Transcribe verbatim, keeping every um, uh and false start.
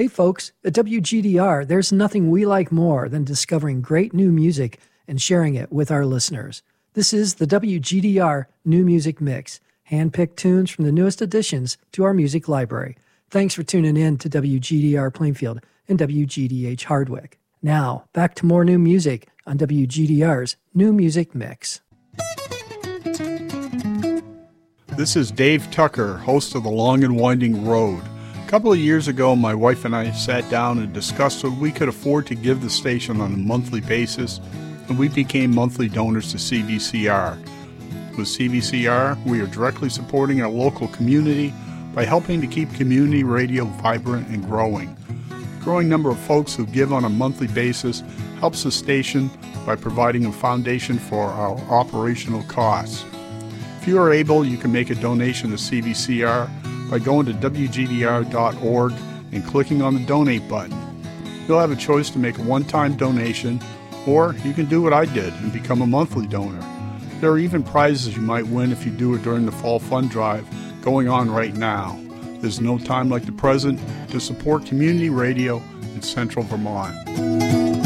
Hey folks, at W G D R, there's nothing we like more than discovering great new music and sharing it with our listeners. This is the W G D R New Music Mix, hand-picked tunes from the newest additions to our music library. Thanks for tuning in to W G D R Plainfield and W G D H Hardwick. Now, back to more new music on W G D R's New Music Mix. This is Dave Tucker, host of The Long and Winding Road. A couple of years ago, my wife and I sat down and discussed what we could afford to give the station on a monthly basis, and we became monthly donors to C V C R. With C V C R, we are directly supporting our local community by helping to keep community radio vibrant and growing. The growing number of folks who give on a monthly basis helps the station by providing a foundation for our operational costs. If you are able, you can make a donation to C V C R by going to W G D R dot org and clicking on the donate button. You'll have a choice to make a one-time donation, or you can do what I did and become a monthly donor. There are even prizes you might win if you do it during the Fall Fund Drive going on right now. There's no time like the present to support community radio in central Vermont.